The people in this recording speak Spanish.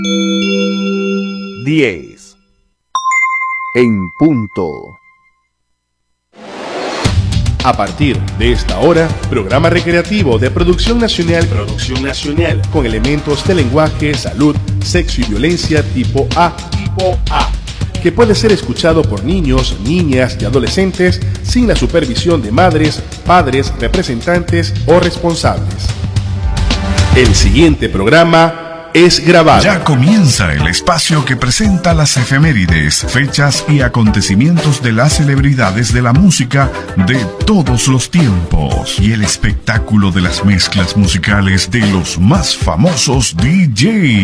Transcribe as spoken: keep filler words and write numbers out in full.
diez. En punto. A partir de esta hora, programa recreativo de Producción Nacional, Producción Nacional, con elementos de lenguaje, salud, sexo y violencia tipo A, tipo A, que puede ser escuchado por niños, niñas y adolescentes sin la supervisión de madres, padres, representantes o responsables. El siguiente programa es grabado. Ya comienza el espacio que presenta las efemérides, fechas y acontecimientos de las celebridades de la música de todos los tiempos y el espectáculo de las mezclas musicales de los más famosos D Js.